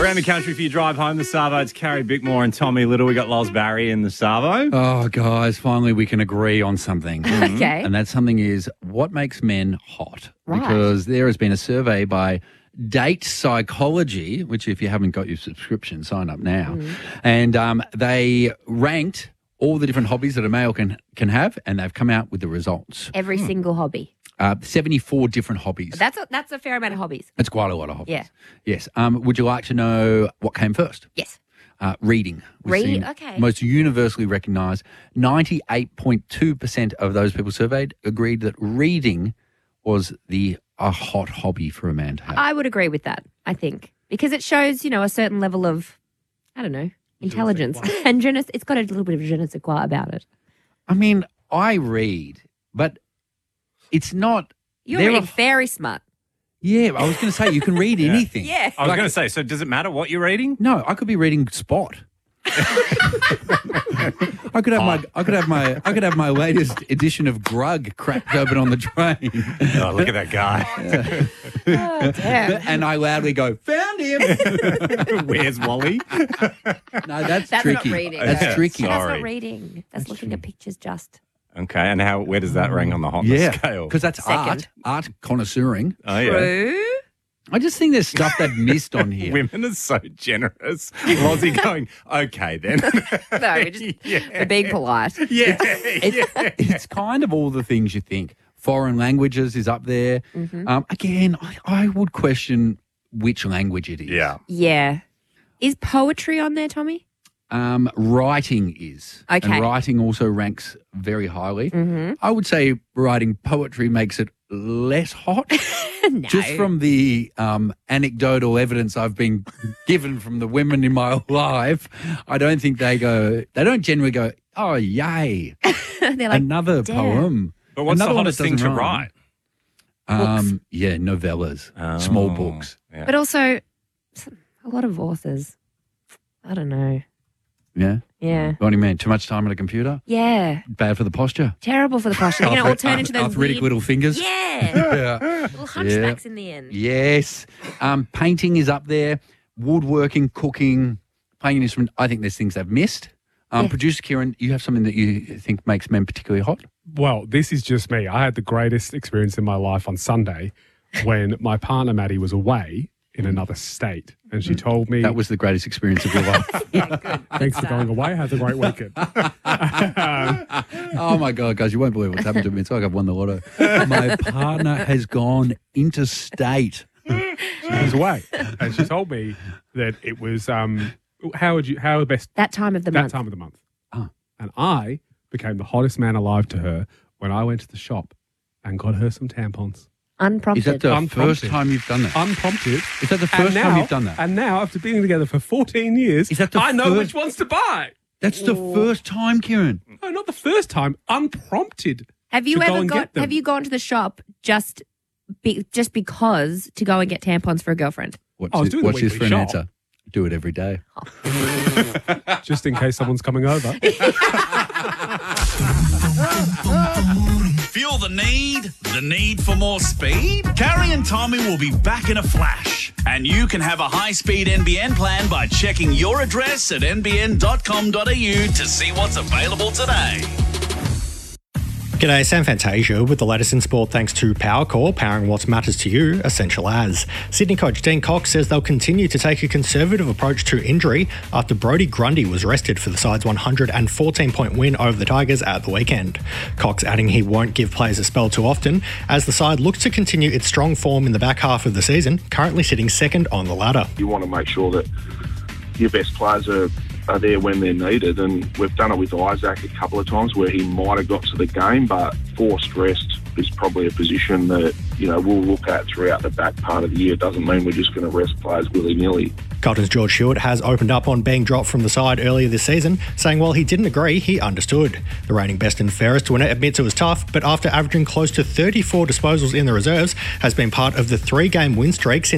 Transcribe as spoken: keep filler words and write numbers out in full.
Around the country for your drive home, the Savo. It's Carrie Bickmore and Tommy Little. We got Loz Barry in the Savo. Oh, guys, finally we can agree on something. Okay. And that something is what makes men hot. Right. Because there has been a survey by Date Psychology, which if you haven't got your subscription, sign up now. Mm. And um, they ranked all the different hobbies that a male can, can have, and they've come out with the results. Every single hobby. Uh, seventy-four different hobbies. That's a, that's a fair amount of hobbies. That's quite a lot of hobbies. Yeah. Yes. Um, would you like to know what came first? Yes. Uh, reading. was Read- the okay. Most universally recognised. ninety-eight point two percent of those people surveyed agreed that reading was the a hot hobby for a man to have. I would agree with that, I think, because it shows, you know, a certain level of, I don't know, intelligence. And je ne- it's got a little bit of je ne sais quoi about it. I mean, I read, but it's not. You're there reading are- very smart. Yeah, I was going to say you can read anything. Yeah. I was going to say, so does it matter what you're reading? No, I could be reading Spot. I could have my I could have my I could have my latest edition of Grug cracked open on the train. Oh, look at that guy. Oh, damn. And I loudly go, found him. Where's Wally? No, that's, That's tricky. not reading. That's Yeah, tricky. That's sorry. not reading. That's, looking at pictures just. Okay, and how? Where does that rank on the hotness Yeah, scale? because that's Second. art, art connoisseuring. Oh, yeah. True. I just think there's stuff they've missed on here. Women are so generous. Lozzie going, okay then. No, we're just Yeah. we're being polite. Yeah. It's, it's kind of all the things you think. Foreign languages is up there. Mm-hmm. Um, again, I, I would question which language it is. Yeah. Yeah. Is poetry on there, Tommy? Um, writing is. Okay. And writing also ranks very highly. Mm-hmm. I would say writing poetry makes it less hot. No. Just from the um, anecdotal evidence I've been given from the women in my life, I don't think they go, they don't generally go, oh, yay, They're like, another damn. poem. But what's Another the one hottest that thing to doesn't write? rhyme. Books. Um, yeah, novellas, small Oh, books. Yeah. But also, a lot of authors, I don't know. Yeah. Yeah. What do you mean? Too much time on a computer? Yeah. Bad for the posture? Terrible for the posture. They're going to all turn into those Arthritic weird... little fingers? Yeah. Yeah. Little hunchbacks in the end. Yes. Um, painting is up there. Woodworking, cooking, playing an instrument. I think there's things they've missed. Um, Yeah. Producer Kieran, you have something that you think makes men particularly hot? Well, this is just me. I had the greatest experience in my life on Sunday when my partner Maddie was away in another state, and she told me That was the greatest experience of your life. thanks for going away. Have a great weekend. Oh, my God, guys, you won't believe what's happened to me. It's like I've won the lotto. My partner has gone interstate. She was away, and she told me that it was um, how would you how the best That time of the that month. time of the month. Oh. And I became the hottest man alive to her when I went to the shop and got her some tampons. Unprompted. Is that the Unprompted. first time you've done that? Unprompted. Is that the And first now, time you've done that? And now, after being together for fourteen years, Is that the I know first- which ones to buy. That's the first time, Kieran. No, not the first time. Unprompted. Have you to go ever and got? get them. Have you gone to the shop just be, just because to go and get tampons for a girlfriend? What's, I was this, doing the what's this weekly for an shop. answer? Do it every day. Just in case someone's coming over. Feel the need? The need for more speed? Carrie and Tommy will be back in a flash. And you can have a high-speed N B N plan by checking your address at n b n dot com dot a u to see what's available today. G'day, Sam Fantasia with the latest in sport thanks to PowerCore, powering what matters to you, essential as. Sydney coach Dean Cox says they'll continue to take a conservative approach to injury after Brodie Grundy was rested for the side's one hundred fourteen point win over the Tigers at the weekend. Cox adding he won't give players a spell too often as the side looks to continue its strong form in the back half of the season, currently sitting second on the ladder. You want to make sure that your best players are, are there when they're needed, and we've done it with Isaac a couple of times where he might have got to the game, but forced rest is probably a position that, you know, we'll look at throughout the back part of the year. It doesn't mean we're just going to rest players willy-nilly. Carlton's George Stewart has opened up on being dropped from the side earlier this season, saying while he didn't agree, he understood. The reigning best and fairest winner admits it was tough, but after averaging close to thirty-four disposals in the reserves, has been part of the three-game win streak since